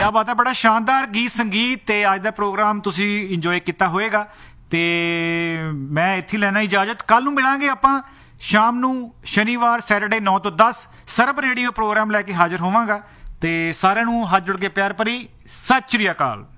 ਕਿਆ ਬਾਤ ਹੈ, ਬੜਾ ਸ਼ਾਨਦਾਰ ਗੀਤ ਸੰਗੀਤ ਤੇ ਅੱਜ ਦਾ ਪ੍ਰੋਗਰਾਮ ਤੁਸੀਂ ਇੰਜੋਏ ਕੀਤਾ ਹੋਏਗਾ। ਤੇ ਮੈਂ ਇੱਥੇ ਲੈਣਾ ਇਜਾਜ਼ਤ। ਕੱਲ ਨੂੰ ਮਿਲਾਂਗੇ ਆਪਾਂ ਸ਼ਾਮ ਨੂੰ, ਸ਼ਨੀਵਾਰ ਸੈਟਰਡੇ 9 ਤੋਂ 10 ਸਰਬ ਰੇਡੀਓ ਪ੍ਰੋਗਰਾਮ ਲੈ ਕੇ ਹਾਜ਼ਰ ਹੋਵਾਂਗਾ। ਤੇ ਸਾਰਿਆਂ ਨੂੰ ਹੱਥ ਜੁੜ ਕੇ ਪਿਆਰ ਭਰੀ ਸਤਿ ਸ਼੍ਰੀ ਅਕਾਲ।